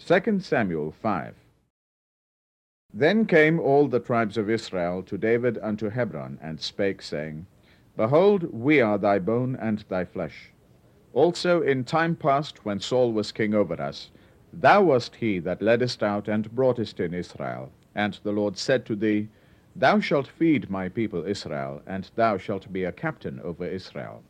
2 Samuel 5. Then came all the tribes of Israel to David unto Hebron, and spake, saying, Behold, we are thy bone and thy flesh. Also in time past, when Saul was king over us, thou wast he that leddest out and broughtest in Israel. And the Lord said to thee, Thou shalt feed my people Israel, and thou shalt be a captain over Israel.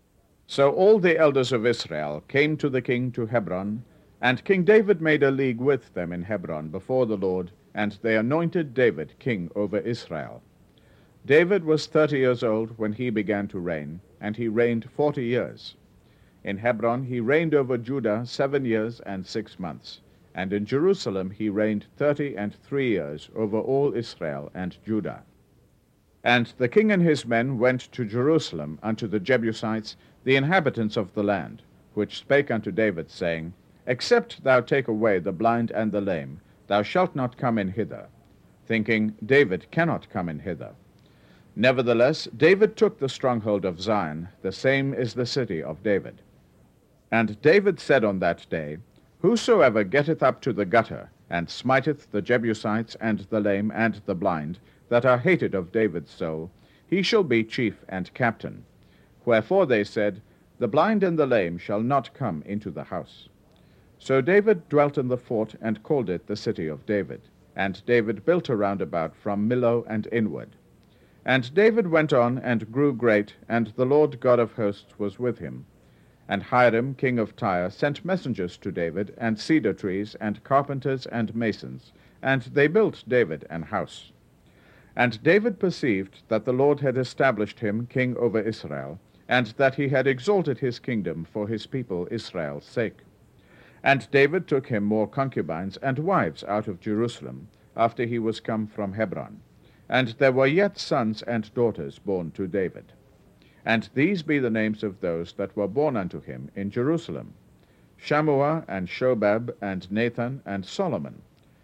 So all the elders of Israel came to the king to Hebron, and King David made a league with them in Hebron before the Lord, and they anointed David king over Israel. David was 30 years old when he began to reign, and he reigned 40 years. In Hebron he reigned over Judah 7 years and 6 months, and in Jerusalem he reigned 33 years over all Israel and Judah. And the king and his men went to Jerusalem unto the Jebusites, the inhabitants of the land, which spake unto David, saying, Except thou take away the blind and the lame, thou shalt not come in hither, thinking, David cannot come in hither. Nevertheless, David took the stronghold of Zion, the same is the city of David. And David said on that day, Whosoever getteth up to the gutter, and smiteth the Jebusites and the lame and the blind, that are hated of David's soul, he shall be chief and captain. Wherefore they said, The blind and the lame shall not come into the house. So David dwelt in the fort, and called it the city of David. And David built a round about from Millo and inward. And David went on and grew great, and the Lord God of hosts was with him. And Hiram king of Tyre sent messengers to David, and cedar trees, and carpenters, and masons, and they built David an house. And David perceived that the Lord had established him king over Israel, and that he had exalted his kingdom for his people Israel's sake. And David took him more concubines and wives out of Jerusalem, after he was come from Hebron. And there were yet sons and daughters born to David. And these be the names of those that were born unto him in Jerusalem: Shammua, and Shobab, and Nathan, and Solomon;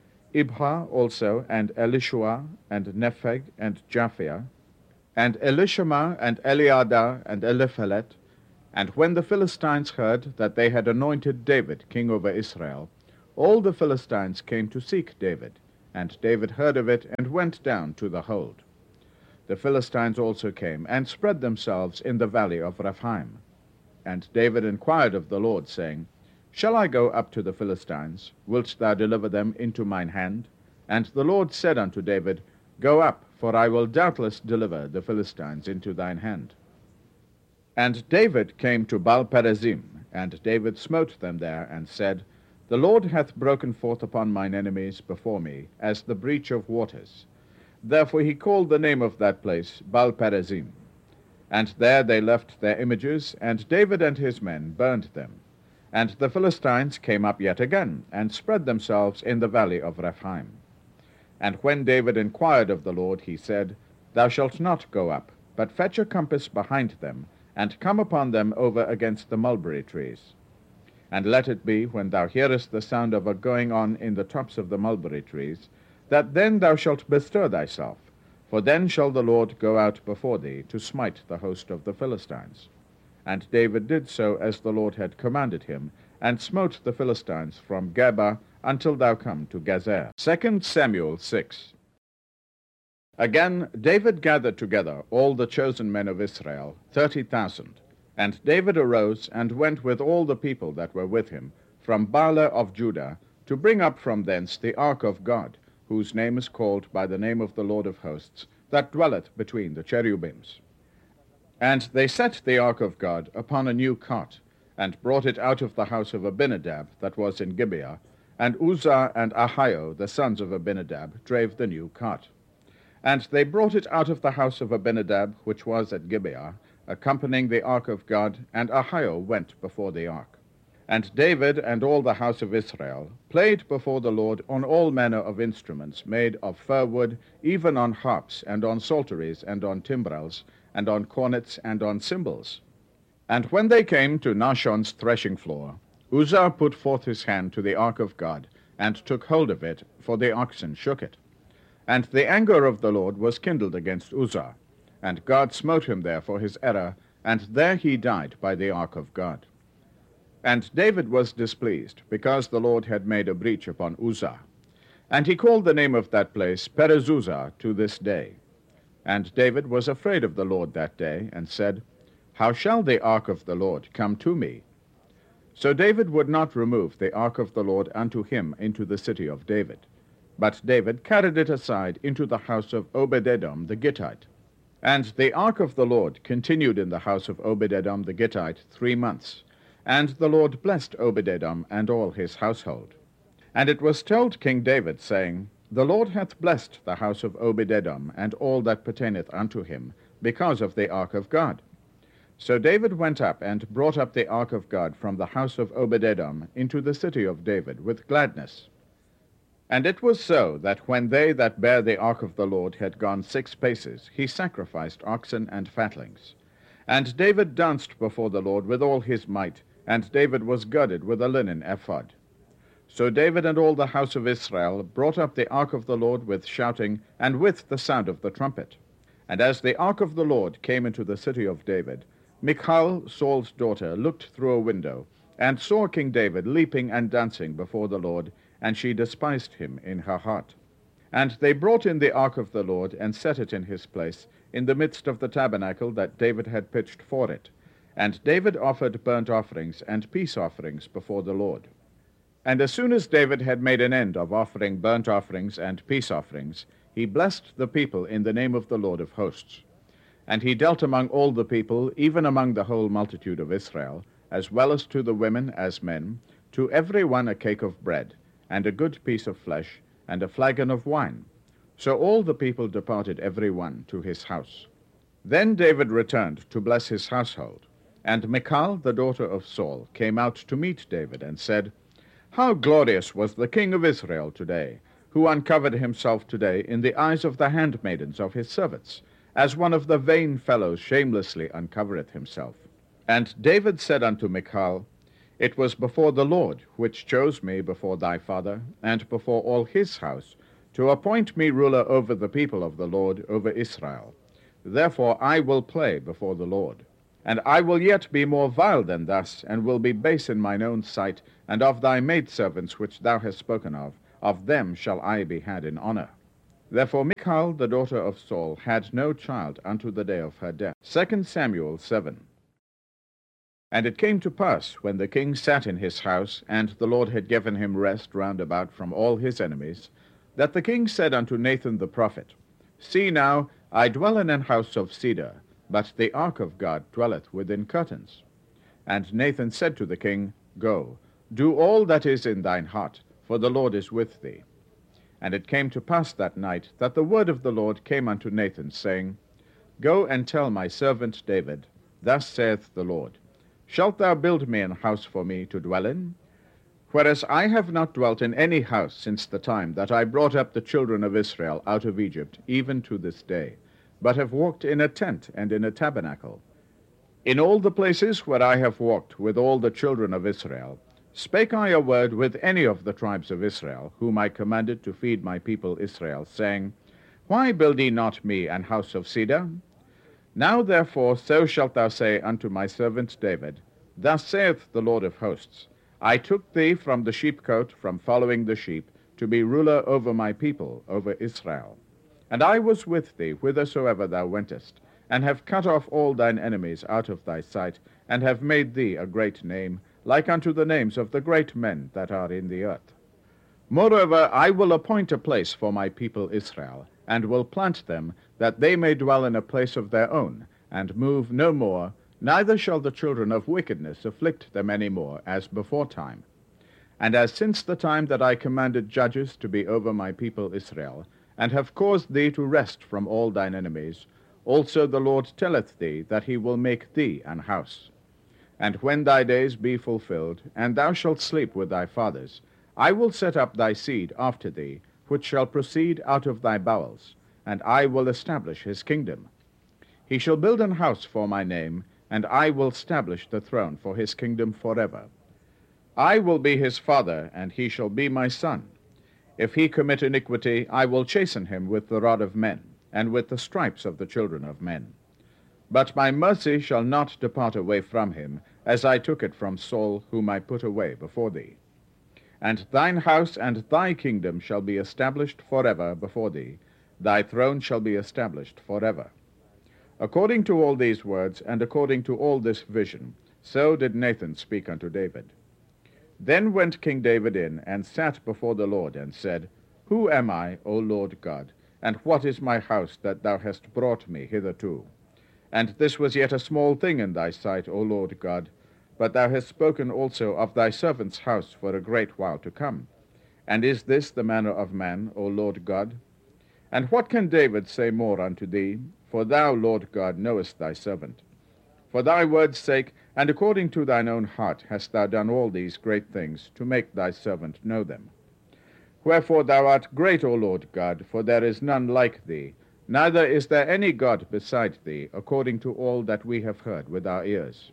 Ibhar also, and Elishua, and Nepheg, and Japhia, and Elishama, and Eliada, and Eliphelet. And when the Philistines heard that they had anointed David king over Israel, all the Philistines came to seek David, and David heard of it, and went down to the hold. The Philistines also came, and spread themselves in the valley of Rephaim. And David inquired of the Lord, saying, Shall I go up to the Philistines? Wilt thou deliver them into mine hand? And the Lord said unto David, Go up, for I will doubtless deliver the Philistines into thine hand. And David came to Baal-perazim, and David smote them there, and said, The Lord hath broken forth upon mine enemies before me, as the breach of waters. Therefore he called the name of that place Baal-perazim. And there they left their images, and David and his men burned them. And the Philistines came up yet again, and spread themselves in the valley of Rephaim. And when David inquired of the Lord, he said, Thou shalt not go up, but fetch a compass behind them, and come upon them over against the mulberry trees. And let it be, when thou hearest the sound of a going on in the tops of the mulberry trees, that then thou shalt bestir thyself, for then shall the Lord go out before thee to smite the host of the Philistines. And David did so as the Lord had commanded him, and smote the Philistines from Geba until thou come to Gazer. 2 Samuel 6. Again David gathered together all the chosen men of Israel, 30,000. And David arose, and went with all the people that were with him, from Baalah of Judah, to bring up from thence the ark of God, whose name is called by the name of the Lord of hosts, that dwelleth between the cherubims. And they set the ark of God upon a new cart, and brought it out of the house of Abinadab that was in Gibeah, and Uzzah and Ahio, the sons of Abinadab, drave the new cart. And they brought it out of the house of Abinadab, which was at Gibeah, accompanying the ark of God, and Ahio went before the ark. And David and all the house of Israel played before the Lord on all manner of instruments made of fir wood, even on harps, and on psalteries, and on timbrels, and on cornets, and on cymbals. And when they came to Nashon's threshing floor, Uzzah put forth his hand to the ark of God, and took hold of it, for the oxen shook it. And the anger of the Lord was kindled against Uzzah, and God smote him there for his error, and there he died by the ark of God. And David was displeased, because the Lord had made a breach upon Uzzah. And he called the name of that place Perez-Uzzah to this day. And David was afraid of the Lord that day, and said, How shall the ark of the Lord come to me? So David would not remove the ark of the Lord unto him into the city of David. But David carried it aside into the house of Obed-Edom the Gittite. And the ark of the Lord continued in the house of Obed-Edom the Gittite 3 months. And the Lord blessed Obed-Edom and all his household. And it was told King David, saying, The Lord hath blessed the house of Obed-Edom and all that pertaineth unto him, because of the ark of God. So David went up and brought up the ark of God from the house of Obed-Edom into the city of David with gladness. And it was so that when they that bare the ark of the Lord had gone 6 paces, he sacrificed oxen and fatlings. And David danced before the Lord with all his might, and David was girded with a linen ephod. So David and all the house of Israel brought up the ark of the Lord with shouting, and with the sound of the trumpet. And as the ark of the Lord came into the city of David, Michal, Saul's daughter, looked through a window, and saw King David leaping and dancing before the Lord, and she despised him in her heart. And they brought in the ark of the Lord, and set it in his place, in the midst of the tabernacle that David had pitched for it. And David offered burnt offerings and peace offerings before the Lord. And as soon as David had made an end of offering burnt offerings and peace offerings, he blessed the people in the name of the Lord of hosts. And he dealt among all the people, even among the whole multitude of Israel, as well as to the women as men, to every one a cake of bread, and a good piece of flesh, and a flagon of wine. So all the people departed every one to his house. Then David returned to bless his household. And Michal, the daughter of Saul, came out to meet David, and said, How glorious was the king of Israel today, who uncovered himself today in the eyes of the handmaidens of his servants, as one of the vain fellows shamelessly uncovereth himself. And David said unto Michal, It was before the Lord, which chose me before thy father, and before all his house, to appoint me ruler over the people of the Lord, over Israel. Therefore I will play before the Lord. And I will yet be more vile than thus, and will be base in mine own sight, and of thy maidservants which thou hast spoken of them shall I be had in honor. Therefore Michal, the daughter of Saul, had no child unto the day of her death. 2 Samuel 7. And it came to pass, when the king sat in his house, and the Lord had given him rest round about from all his enemies, that the king said unto Nathan the prophet, See now, I dwell in an house of cedar, but the ark of God dwelleth within curtains. And Nathan said to the king, Go, do all that is in thine heart, for the Lord is with thee. And it came to pass that night that the word of the Lord came unto Nathan, saying, Go and tell my servant David, Thus saith the Lord, Shalt thou build me an house for me to dwell in? Whereas I have not dwelt in any house since the time that I brought up the children of Israel out of Egypt, even to this day, but have walked in a tent and in a tabernacle. In all the places where I have walked with all the children of Israel, spake I a word with any of the tribes of Israel, whom I commanded to feed my people Israel, saying, Why build ye not me an house of cedar? Now therefore so shalt thou say unto my servant David, Thus saith the Lord of hosts, I took thee from the sheepcote, from following the sheep, to be ruler over my people, over Israel. And I was with thee whithersoever thou wentest, and have cut off all thine enemies out of thy sight, and have made thee a great name, like unto the names of the great men that are in the earth. Moreover, I will appoint a place for my people Israel, and will plant them, that they may dwell in a place of their own, and move no more, neither shall the children of wickedness afflict them any more, as beforetime. And as since the time that I commanded judges to be over my people Israel, and have caused thee to rest from all thine enemies, also the Lord telleth thee that he will make thee an house. And when thy days be fulfilled, and thou shalt sleep with thy fathers, I will set up thy seed after thee, which shall proceed out of thy bowels, and I will establish his kingdom. He shall build an house for my name, and I will establish the throne for his kingdom forever. I will be his father, and he shall be my son. If he commit iniquity, I will chasten him with the rod of men, and with the stripes of the children of men. But my mercy shall not depart away from him, as I took it from Saul, whom I put away before thee. And thine house and thy kingdom shall be established forever before thee. Thy throne shall be established forever. According to all these words, and according to all this vision, so did Nathan speak unto David. Then went King David in, and sat before the Lord, and said, Who am I, O Lord God, and what is my house that thou hast brought me hitherto? And this was yet a small thing in thy sight, O Lord God, but thou hast spoken also of thy servant's house for a great while to come. And is this the manner of man, O Lord God? And what can David say more unto thee? For thou, Lord God, knowest thy servant. For thy word's sake, and according to thine own heart, hast thou done all these great things, to make thy servant know them. Wherefore thou art great, O Lord God, for there is none like thee, neither is there any God beside thee, according to all that we have heard with our ears.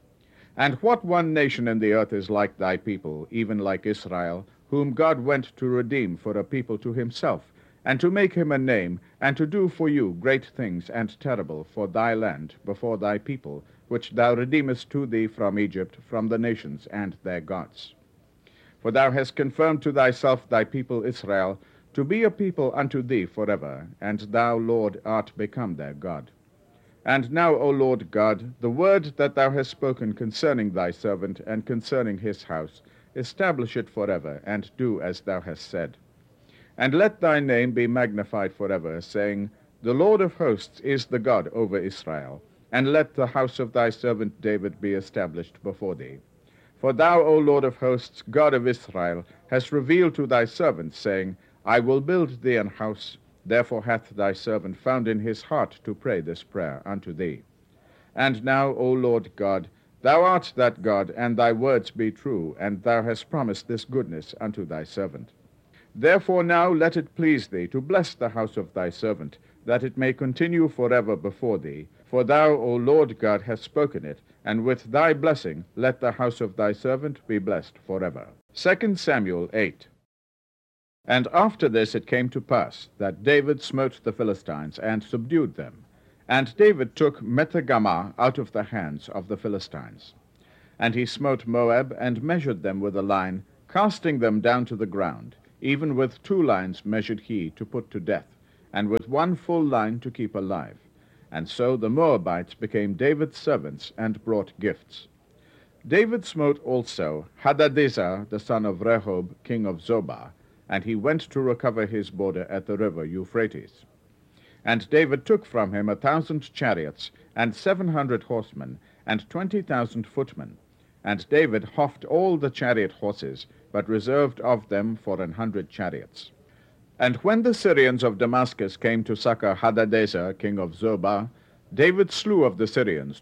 And what one nation in the earth is like thy people, even like Israel, whom God went to redeem for a people to himself, and to make him a name, and to do for you great things and terrible for thy land before thy people, which thou redeemest to thee from Egypt, from the nations and their gods. For thou hast confirmed to thyself thy people Israel, to be a people unto thee forever, and thou, Lord, art become their God. And now, O Lord God, the word that thou hast spoken concerning thy servant and concerning his house, establish it forever, and do as thou hast said. And let thy name be magnified forever, saying, The Lord of hosts is the God over Israel, and let the house of thy servant David be established before thee. For thou, O Lord of hosts, God of Israel, hast revealed to thy servant, saying, I will build thee an house. Therefore hath thy servant found in his heart to pray this prayer unto thee. And now, O Lord God, thou art that God, and thy words be true, and thou hast promised this goodness unto thy servant. Therefore now let it please thee to bless the house of thy servant, that it may continue forever before thee. For thou, O Lord God, hast spoken it, and with thy blessing let the house of thy servant be blessed forever. 2 Samuel 8. And after this it came to pass, that David smote the Philistines, and subdued them. And David took Methegama out of the hands of the Philistines. And he smote Moab, and measured them with a line, casting them down to the ground. Even with 2 lines measured he to put to death, and with 1 full line to keep alive. And so the Moabites became David's servants, and brought gifts. David smote also Hadadezer, the son of Rehob, king of Zobah, and he went to recover his border at the river Euphrates. And David took from him 1,000 chariots, and 700 horsemen, and 20,000 footmen. And David houghed all the chariot horses, but reserved of them for 100 chariots. And when the Syrians of Damascus came to succor Hadadezer, king of Zobah, David slew of the Syrians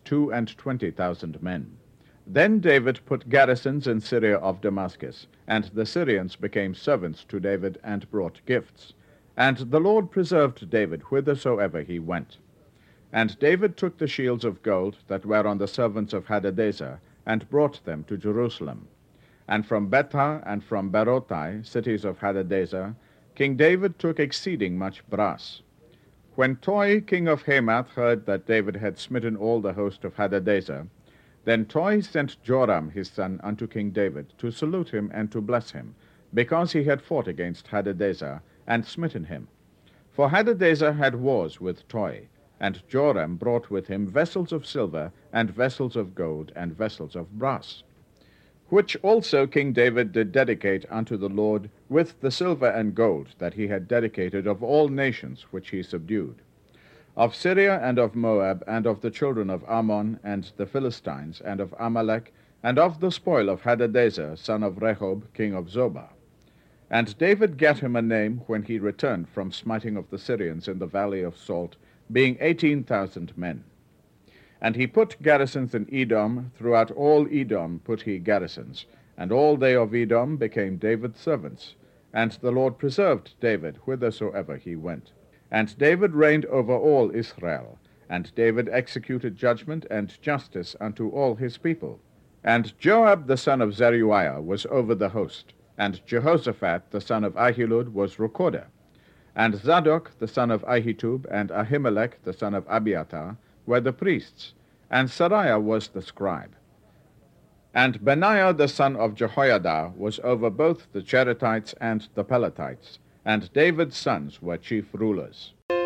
22,000 men. Then David put garrisons in Syria of Damascus, and the Syrians became servants to David, and brought gifts. And the Lord preserved David whithersoever he went. And David took the shields of gold that were on the servants of Hadadezer, and brought them to Jerusalem. And from Betha and from Berothai, cities of Hadadezer, King David took exceeding much brass. When Toi, king of Hamath, heard that David had smitten all the host of Hadadezer, then Toi sent Joram his son unto King David, to salute him and to bless him, because he had fought against Hadadezer, and smitten him. For Hadadezer had wars with Toi, and Joram brought with him vessels of silver, and vessels of gold, and vessels of brass, which also King David did dedicate unto the Lord, with the silver and gold that he had dedicated of all nations which he subdued, of Syria and of Moab, and of the children of Ammon, and the Philistines, and of Amalek, and of the spoil of Hadadezer, son of Rehob, king of Zobah. And David gat him a name when he returned from smiting of the Syrians in the valley of Salt, being 18,000 men. And he put garrisons in Edom, throughout all Edom put he garrisons, and all they of Edom became David's servants. And the Lord preserved David whithersoever he went. And David reigned over all Israel, and David executed judgment and justice unto all his people. And Joab the son of Zeruiah was over the host, and Jehoshaphat the son of Ahilud was recorder. And Zadok the son of Ahitub, and Ahimelech the son of Abiathar, were the priests, and Sariah was the scribe. And Benaiah the son of Jehoiada was over both the Cherethites and the Pelethites, and David's sons were chief rulers.